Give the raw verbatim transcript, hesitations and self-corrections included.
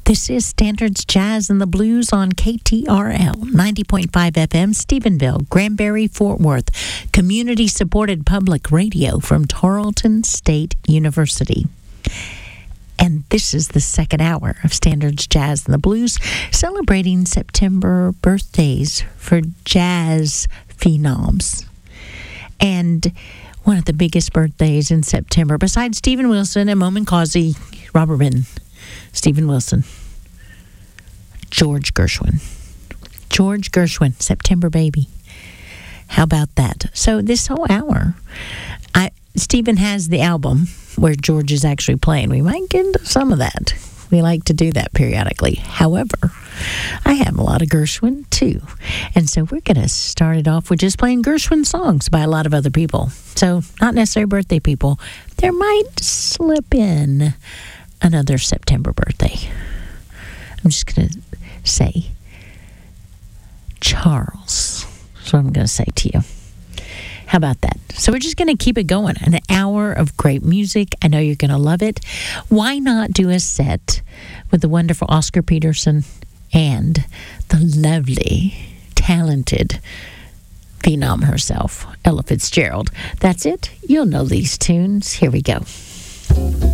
This is Standards Jazz and the Blues on K T R L, ninety point five F M, Stephenville, Granbury, Fort Worth, community-supported public radio from Tarleton State University. And this is the second hour of Standards Jazz and the Blues, celebrating September birthdays for jazz phenoms. And one of the biggest birthdays in September, besides Steven Wilson and Momin Causey, Robert Benton, Steven Wilson, George Gershwin. George Gershwin, September Baby. How about that? So this whole hour, I Steven has the album where George is actually playing. We might get into some of that. We like to do that periodically. However, I have a lot of Gershwin too. And so we're going to start it off with just playing Gershwin songs by a lot of other people. So not necessarily birthday people. There might slip in another September birthday. I'm just going to say Charles. That's what I'm going to say to you. How about that? So we're just going to keep it going. An hour of great music. I know you're going to love it. Why not do a set with the wonderful Oscar Peterson and the lovely, talented phenom herself, Ella Fitzgerald. That's it. You'll know these tunes. Here we go.